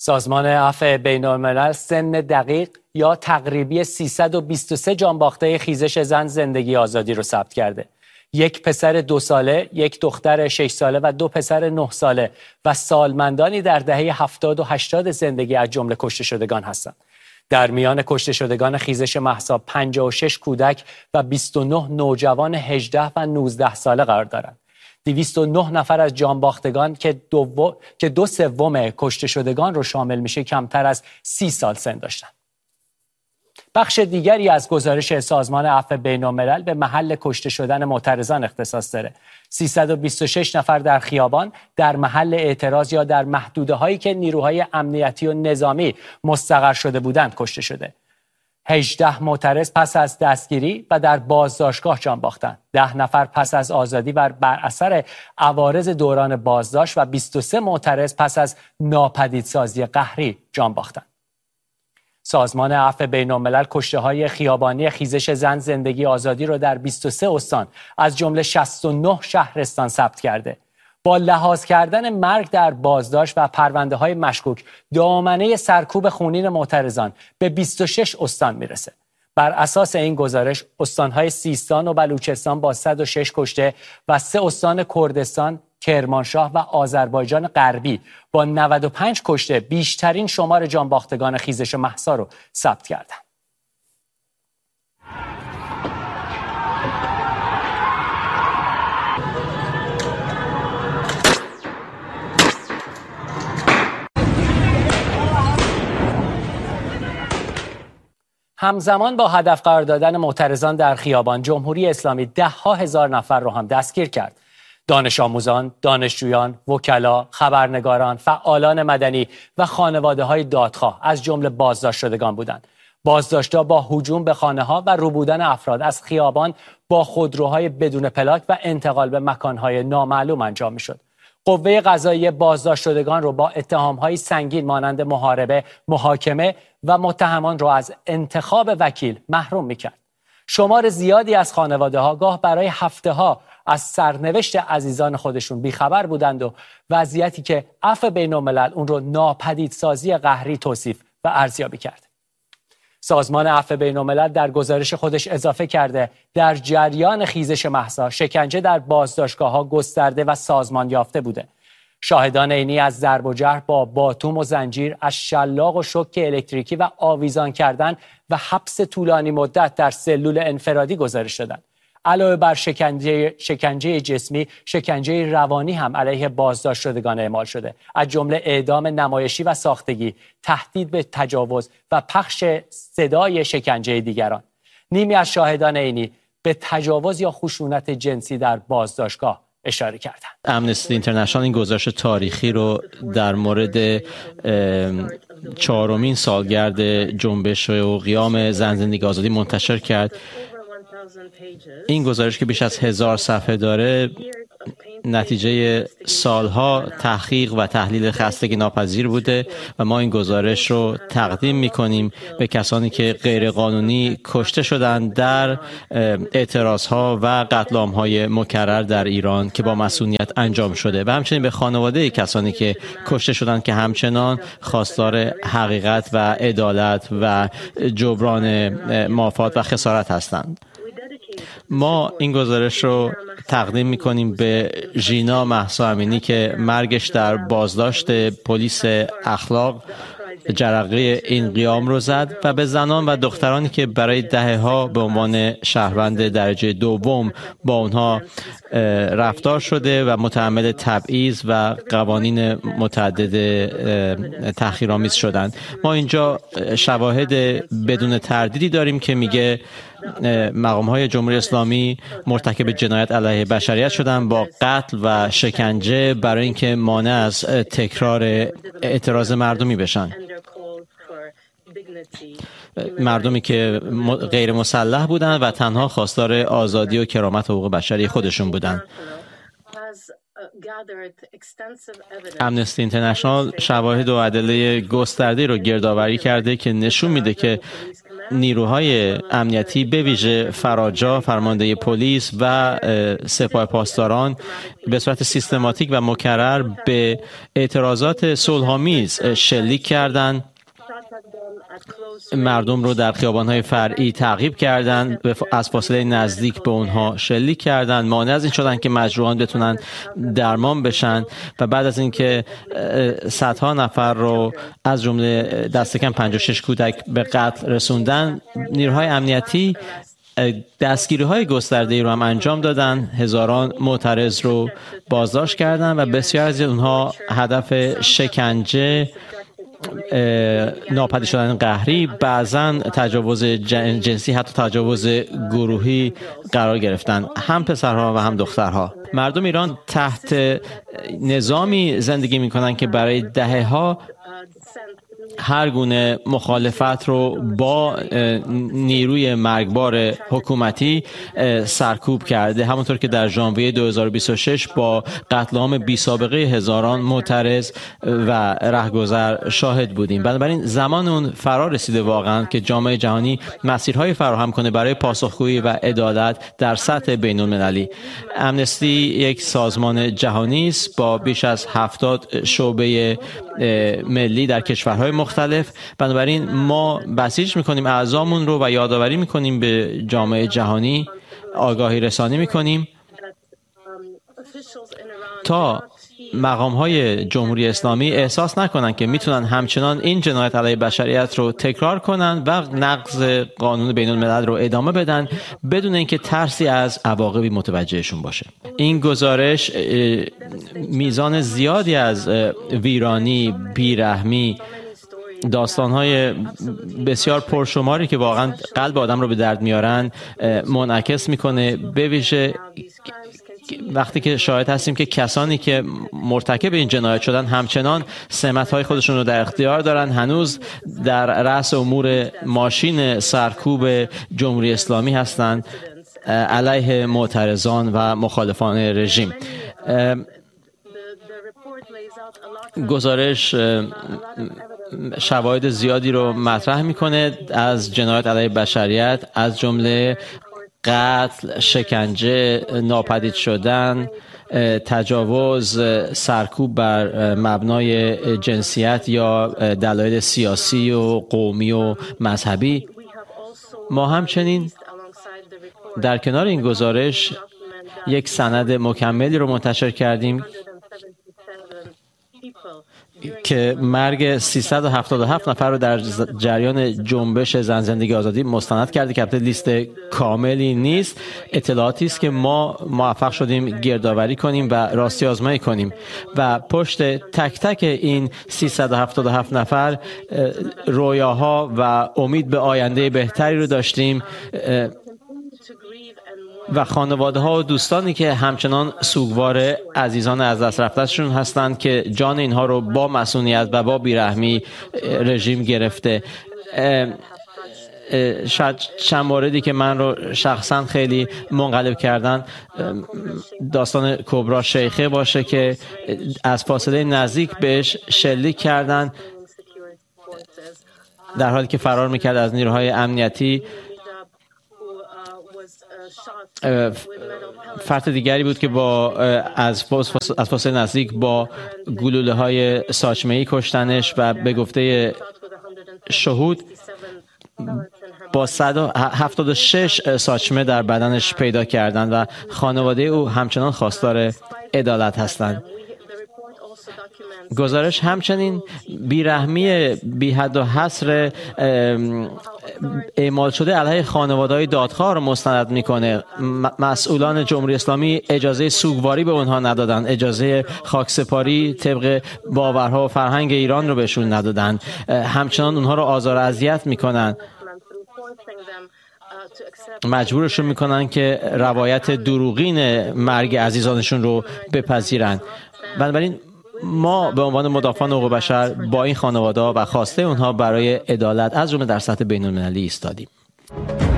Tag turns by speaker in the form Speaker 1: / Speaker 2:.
Speaker 1: سازمان عفو بین‌الملل سن دقیق یا تقریبی 323 جانباخته خیزش زن زندگی آزادی رو ثبت کرده. یک پسر 2 ساله، یک دختر 6 ساله و 2 پسر 9 ساله و سالمندانی در دهه 70 و 80 زندگی از جمله کشته شدگان هستند. در میان کشته شدگان خیزش مهسا 56 کودک و 29 نوجوان 18 و 19 ساله قرار دارند. 209 نفر از جانباختگان که 2/3 کشته شدگان رو شامل میشه کمتر از 30 سال سن داشتند. بخش دیگری از گزارش سازمان عفو بین‌الملل به محل کشته شدن معترضان اختصاص داره. 326 نفر در خیابان، در محل اعتراض یا در محدوده هایی که نیروهای امنیتی و نظامی مستقر شده بودند کشته شده. 18 معترض پس از دستگیری و در بازداشتگاه جان باختند. 10 نفر پس از آزادی و بر اثر عوارض دوران بازداشت و 23 معترض پس از ناپدیدسازی قهری جان باختند. سازمان عفو بین‌الملل کشته‌های خیابانی خیزش زن زندگی آزادی را در 23 استان از جمله 69 شهرستان ثبت کرده. با لحاظ کردن مرگ در بازداشت و پرونده‌های مشکوک، دامنه سرکوب خونین معترضان به 26 استان میرسه. بر اساس این گزارش، استان‌های سیستان و بلوچستان با 106 کشته و 3 استان کردستان، کرمانشاه و آذربایجان غربی با 95 کشته بیشترین شمار جانباختگان خیزش مهسا رو ثبت کردند. همزمان با هدف قرار دادن معترضان در خیابان، جمهوری اسلامی 10,000 نفر رو هم دستگیر کرد. دانش آموزان، دانشجویان، وکلا، خبرنگاران، فعالان مدنی و خانواده‌های دادخواه از جمله بازداشت شدگان بودند. بازداشت‌ها با هجوم به خانه‌ها و ربودن افراد از خیابان با خودروهای بدون پلاک و انتقال به مکان‌های نامعلوم انجام می‌شد. قوه قضاییه بازداشت شدگان را با اتهام‌های سنگین مانند محاربه، محاکمه و متهمان را از انتخاب وکیل محروم می‌کرد. شمار زیادی از خانواده‌ها گاه برای هفته‌ها از سرنوشت عزیزان خودشون بیخبر بودند و وضعیتی که عفو بین‌الملل اون رو ناپدیدسازی قهری توصیف و ارزیابی کرد. سازمان عفو بین‌الملل در گزارش خودش اضافه کرده در جریان خیزش مهسا شکنجه در بازداشتگاه‌ها گسترده و سازمان یافته بوده. شاهدان عینی از ضرب و جرح با باتوم و زنجیر، از شلاق و شوک الکتریکی و آویزان کردن و حبس طولانی مدت در سلول انفرادی گزارش دادند. علاوه بر شکنجه جسمی، شکنجه روانی هم علیه بازداشت شدگان اعمال شده، از جمله اعدام نمایشی و ساختگی، تهدید به تجاوز و پخش صدای شکنجه دیگران. نیمی از شاهدان عینی به تجاوز یا خشونت جنسی در بازداشتگاه اشاره کردند.
Speaker 2: امنستی اینترنشنال این گزارش تاریخی رو در مورد 4مین سالگرد جنبش و قیام زن زندگی آزادی منتشر کرد. این گزارش که بیش از 1000 صفحه داره نتیجه سالها تحقیق و تحلیل خستگی ناپذیر بوده و ما این گزارش رو تقدیم می‌کنیم به کسانی که غیرقانونی کشته شدند در اعتراضها و قتل عام‌های مکرر در ایران که با مسئولیت انجام شده و همچنین به خانواده کسانی که کشته شدند که همچنان خواستار حقیقت و عدالت و جبران مافات و خسارت هستند. ما این گزارش رو تقدیم می‌کنیم به ژینا مهسا امینی که مرگش در بازداشت پلیس اخلاق جرقه این قیام رو زد و به زنان و دخترانی که برای دهه‌ها به عنوان شهروند درجه دوم با اونها رفتار شده و متحمل تبعیض و قوانین متعدد تحقیرآمیز شدند. ما اینجا شواهد بدون تردیدی داریم که میگه مقام‌های جمهوری اسلامی مرتکب جنایت علیه بشریت شدن با قتل و شکنجه برای اینکه مانع از تکرار اعتراض مردمی بشن. مردمی که غیر مسلح بودند و تنها خواستار آزادی و کرامت و حقوق بشری خودشون بودند. امنستی اینترنشنال شواهد و ادله گسترده رو گردآوری کرده که نشون میده که نیروهای امنیتی به ویژه فراجا، فرمانده پلیس و سپاه پاسداران به صورت سیستماتیک و مکرر به اعتراضات صلح‌آمیز شلیک کردند. مردم رو در خیابان‌های فرعی تعقیب کردند، از فاصله نزدیک به اونها شلیک کردند، مانع از این شدند که مجروحان بتونن درمان بشن و بعد از اینکه صدها نفر رو از جمله دست کم 56 کودک به قتل رسوندن، نیروهای امنیتی دستگیری‌های گسترده‌ای رو هم انجام دادن، هزاران معترض رو بازداشت کردند و بسیار از اونها هدف شکنجه، ناپدید شدن قهری، بعضاً تجاوز جنسی، حتی تجاوز گروهی قرار گرفتن، هم پسرها و هم دخترها. مردم ایران تحت نظامی زندگی می‌کنند که برای دهه‌ها هر گونه مخالفت رو با نیروی مرگبار حکومتی سرکوب کرده، همونطور که در ژانویه 2026 با قتل عام بی سابقه هزاران معترض و رهگذر شاهد بودیم. بنابراین زمان اون فرا رسیده واقعا که جامعه جهانی مسیرهای فراهم کنه برای پاسخگویی و عدالت در سطح بین‌المللی. امنستی یک سازمان جهانی است با بیش از 70 شعبه ملی در کشورهای مختلف. بنابراین ما بسیج میکنیم اعضامون رو و یادآوری میکنیم به جامعه جهانی، آگاهی رسانی میکنیم تا مقام‌های جمهوری اسلامی احساس نکنن که میتونن همچنان این جنایت علیه بشریت رو تکرار کنن و نقض قانون بین الملل رو ادامه بدن بدون اینکه ترسی از عواقبی متوجهشون باشه. این گزارش میزان زیادی از ویرانی، بیرحمی، داستان‌های بسیار پرشماری که واقعا قلب آدم رو به درد میارن منعکس میکنه، به ویژه وقتی که شاهد هستیم که کسانی که مرتکب این جنایت شدن همچنان سمت‌های خودشون رو در اختیار دارن، هنوز در رأس امور ماشین سرکوب جمهوری اسلامی هستند علیه معترضان و مخالفان رژیم. گزارش شواهد زیادی رو مطرح میکنه از جنایت علیه بشریت، از جمله قتل، شکنجه، ناپدید شدن، تجاوز، سرکوب بر مبنای جنسیت یا دلایل سیاسی و قومی و مذهبی. ما همچنین در کنار این گزارش یک سند مکملی رو منتشر کردیم که مرگ 377 نفر رو در جریان جنبش زن زندگی آزادی مستند کرده که البته لیست کاملی نیست، اطلاعاتی است که ما موفق شدیم گردآوری کنیم و راستی آزمایی کنیم و پشت تک تک این 377 نفر رویاها و امید به آینده بهتری رو داشتیم و خانواده ها و دوستانی که همچنان سوگوار عزیزان از دست رفته‌شون هستند که جان اینها رو با مسئولیت و با بیرحمی رژیم گرفته. شاید چند موردی که من رو شخصا خیلی منقلب کردن، داستان کبرا شیخه باشه که از فاصله نزدیک بهش شلیک کردن در حالی که فرار میکرد از نیروهای امنیتی. فرد دیگری بود که از فاصله نزدیک با گلوله‌های ساچمه‌ای کشتنش و به گفته شهود با 176 ساچمه در بدنش پیدا کردند و خانواده او همچنان خواستار عدالت هستند. گزارش همچنین بیرحمی بی حد و حصر اعمال شده علیه خانواده‌های دادخواه را مستند میکنه. مسئولان جمهوری اسلامی اجازه سوگواری به اونها ندادن، اجازه خاکسپاری طبق باورها و فرهنگ ایران رو بهشون ندادن، همچنان اونها رو آزار و اذیت میکنن، مجبورشون میکنن که روایت دروغین مرگ عزیزانشون رو بپذیرن. بنابراین ما به عنوان مدافعان حقوق بشر با این خانواده و خواسته اونها برای عدالت از جمله در سطح بین‌المللی ایستادیم.